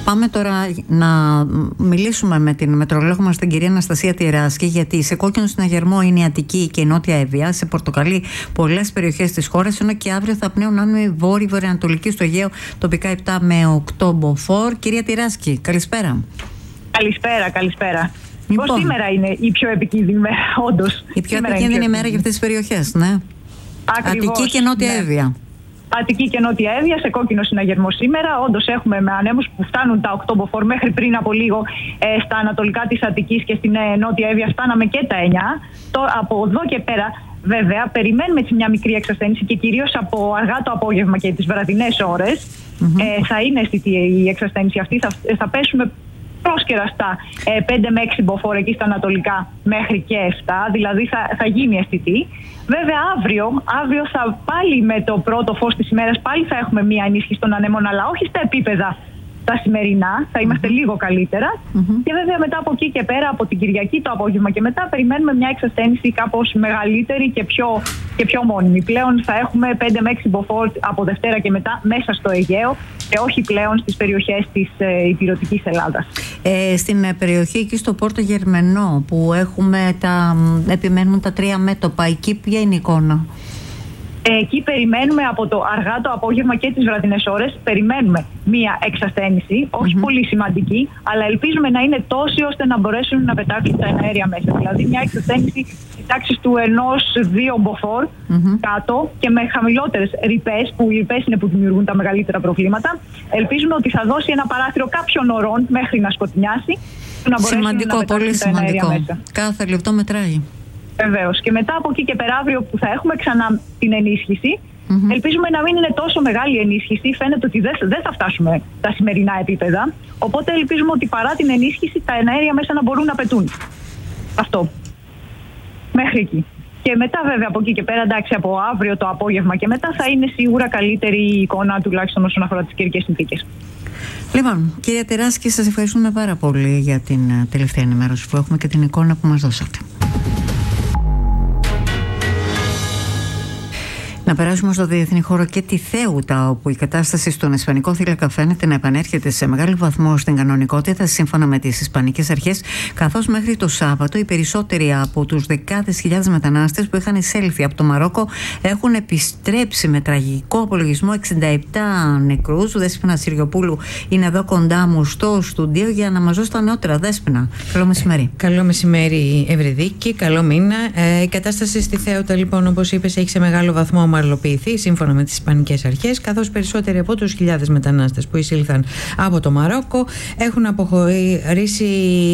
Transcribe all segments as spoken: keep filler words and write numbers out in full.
Πάμε τώρα να μιλήσουμε με την μετρολόγο μας, την κυρία Αναστασία Τειράσκη, γιατί σε κόκκινο συναγερμό είναι η Αττική και η Νότια Εύβοια, σε πορτοκαλί πολλές περιοχές της χώρας, ενώ και αύριο θα πνέουν άνεμοι βόρειο-βορειοανατολική στο Αιγαίο, τοπικά επτά με οκτώ μποφόρ. Κυρία Τειράσκη, καλησπέρα. Καλησπέρα, καλησπέρα. Λοιπόν, Πώς σήμερα είναι η πιο επικίνδυνη μέρα, όντως. Η πιο επικίνδυνη ημέρα για αυτές τις περιοχές, ναι. Ακριβώς, Αττική και Νότια ναι. Εύβοια. Αττική και Νότια Εύβοια σε κόκκινο συναγερμό σήμερα. Όντως έχουμε με ανέμους που φτάνουν τα οκτώ μποφόρ. Μέχρι πριν από λίγο ε, στα ανατολικά της Αττικής και στην ε, Νότια Εύβοια φτάναμε και τα εννιά. Το, από εδώ και πέρα, βέβαια, περιμένουμε έτσι μια μικρή εξασθένηση και κυρίως από αργά το απόγευμα και τις βραδινές ώρες. Mm-hmm. Ε, θα είναι αισθητή η εξασθένηση αυτή. Θα, θα πέσουμε πρόσκαιρα στα ε, πέντε με έξι μποφόρ εκεί στα ανατολικά μέχρι και επτά, δηλαδή θα, θα γίνει αισθητή. Βέβαια αύριο, αύριο θα πάλι με το πρώτο φως της ημέρας πάλι θα έχουμε μία ενίσχυση των ανέμων, αλλά όχι στα επίπεδα τα σημερινά, θα είμαστε mm-hmm. λίγο καλύτερα. Mm-hmm. Και βέβαια μετά από εκεί και πέρα, από την Κυριακή το απόγευμα και μετά, περιμένουμε μια εξασθένηση κάπως μεγαλύτερη και πιο, και πιο μόνιμη. Πλέον θα έχουμε πέντε με έξι μποφόρ από Δευτέρα και μετά μέσα στο Αιγαίο και όχι πλέον στις περιοχές της ε, ηπειρωτικής Ελλάδας. Ε, στην περιοχή εκεί στο Πόρτο Γερμενό που έχουμε τα, επιμένουν τα τρία μέτωπα, εκεί ποια είναι η εικόνα? Εκεί περιμένουμε από το αργά το απόγευμα και τις βραδινές ώρες, περιμένουμε μία εξασθένηση, όχι mm-hmm. πολύ σημαντική, αλλά ελπίζουμε να είναι τόση ώστε να μπορέσουν να πετάξουν τα εναέρια μέσα. Δηλαδή μια εξασθένηση της τάξης του ενός δύο μποφόρ mm-hmm. κάτω και με χαμηλότερες ρηπές, που οι ρηπές είναι που δημιουργούν τα μεγαλύτερα προβλήματα. Ελπίζουμε ότι θα δώσει ένα παράθυρο κάποιων ωρών μέχρι να σκοτεινιάσει. Να σημαντικό, να πολύ σημαντικό. Μέσα. Κάθε λεπτό μετράει. Βεβαίως. Και μετά από εκεί και πέρα, αύριο που θα έχουμε ξανά την ενίσχυση, mm-hmm. ελπίζουμε να μην είναι τόσο μεγάλη ενίσχυση. Φαίνεται ότι δεν, δεν θα φτάσουμε τα σημερινά επίπεδα. Οπότε ελπίζουμε ότι παρά την ενίσχυση, τα εναέρια μέσα να μπορούν να πετούν. Αυτό. Μέχρι εκεί. Και μετά, βέβαια, από εκεί και πέρα, εντάξει, από αύριο το απόγευμα και μετά θα είναι σίγουρα καλύτερη η εικόνα, τουλάχιστον όσον αφορά τις καιρικές συνθήκες. Λοιπόν, κυρία Τειράσκη, σας ευχαριστούμε πάρα πολύ για την τελευταία ενημέρωση που έχουμε και την εικόνα που μας δώσατε. Να περάσουμε στο διεθνή χώρο και τη Θέουτα, όπου η κατάσταση στον Ισπανικό θύλακα φαίνεται να επανέρχεται σε μεγάλο βαθμό στην κανονικότητα, σύμφωνα με τις Ισπανικές αρχές, καθώς μέχρι το Σάββατο οι περισσότεροι από τους δεκάδες χιλιάδες μετανάστες που είχαν εισέλθει από το Μαρόκο έχουν επιστρέψει με τραγικό απολογισμό εξήντα επτά νεκρούς. Δέσποινα Συριοπούλου είναι εδώ κοντά μου στο στούντιο για να μας δώσει τα νεότερα. Δέσποινα, καλό μεσημέρι. Καλό μεσημέρι, Ευρυδίκη, καλό μήνα. Ε, η κατάσταση στη Θέουτα, λοιπόν, όπως είπες, έχει σε μεγάλο βαθμό ομαλοποιηθεί σύμφωνα με τις Ισπανικές αρχές, καθώς περισσότεροι από τους χιλιάδες μετανάστες που εισήλθαν από το Μαρόκο έχουν αποχωρήσει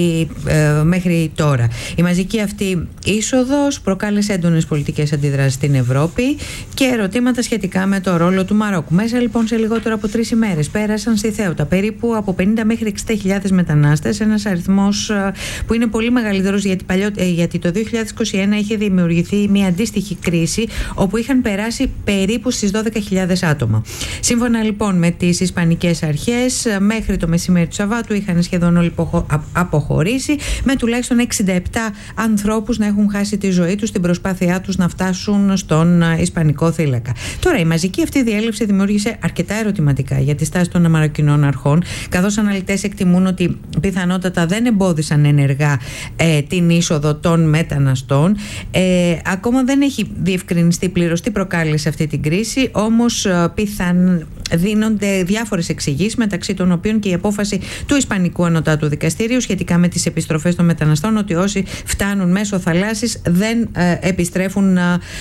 ε, μέχρι τώρα. Η μαζική αυτή είσοδος προκάλεσε έντονες πολιτικές αντιδράσεις στην Ευρώπη και ερωτήματα σχετικά με το ρόλο του Μαρόκου. Μέσα λοιπόν σε λιγότερο από τρεις ημέρες πέρασαν στη Θέουτα περίπου από πενήντα μέχρι εξήντα χιλιάδες μετανάστες, ένας αριθμός ε, που είναι πολύ μεγαλύτερος γιατί, παλιό, ε, γιατί το δύο χιλιάδες είκοσι ένα είχε δημιουργηθεί μια αντίστοιχη κρίση όπου είχαν περάσει περίπου στις δώδεκα χιλιάδες άτομα. Σύμφωνα λοιπόν με τις Ισπανικές αρχές, μέχρι το μεσημέρι του Σαββάτου είχαν σχεδόν όλοι αποχωρήσει, με τουλάχιστον εξήντα επτά ανθρώπους να έχουν χάσει τη ζωή τους στην προσπάθειά τους να φτάσουν στον Ισπανικό θύλακα. Τώρα, η μαζική αυτή διέλευση δημιούργησε αρκετά ερωτηματικά για τη στάση των μαροκινών αρχών, καθώς αναλυτές εκτιμούν ότι πιθανότατα δεν εμπόδισαν ενεργά ε, την είσοδο των μεταναστών. Ε, ακόμα δεν έχει διευκρινιστεί πλήρως τι προκάλεσε αυτή την κρίση, όμως πιθαν... δίνονται διάφορες εξηγήσεις, μεταξύ των οποίων και η απόφαση του Ισπανικού Ανωτάτου Δικαστηρίου σχετικά με τις επιστροφές των μεταναστών, ότι όσοι φτάνουν μέσω θαλάσσης δεν ε, επιστρέφουν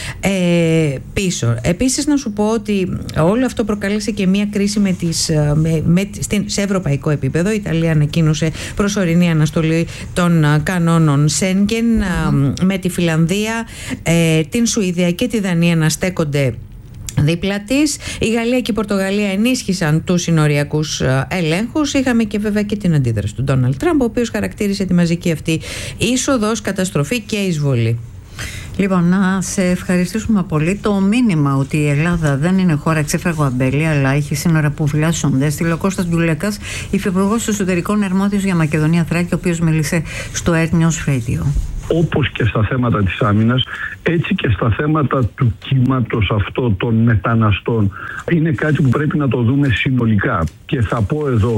ε, πίσω. Επίσης, να σου πω ότι όλο αυτό προκάλεσε και μια κρίση με τις, με, με, στην, σε ευρωπαϊκό επίπεδο. Η Ιταλία ανακοίνωσε προσωρινή αναστολή των κανόνων Σέγγεν, mm-hmm. με τη Φιλανδία, ε, την Σουηδία και τη Δανία να στέκονται δίπλα της. Η Γαλλία και η Πορτογαλία ενίσχυσαν τους συνοριακούς ελέγχους. Είχαμε και βέβαια και την αντίδραση του Ντόναλντ Τραμπ, ο οποίος χαρακτήρισε τη μαζική αυτή είσοδο ως καταστροφή και εισβολή. Λοιπόν, να σε ευχαριστήσουμε πολύ. Το μήνυμα ότι η Ελλάδα δεν είναι χώρα ξέφραγο αμπέλι, αλλά έχει σύνορα που φυλάσσονται, στείλε ο Κώστας Ντουλέκας, υφυπουργός εσωτερικών αρμόδιος για Μακεδονία Θράκη, ο οποίος μίλησε στο Air News Radio. Όπως και στα θέματα της άμυνας, έτσι και στα θέματα του κύματος αυτό των μεταναστών. Είναι κάτι που πρέπει να το δούμε συνολικά. Και θα πω εδώ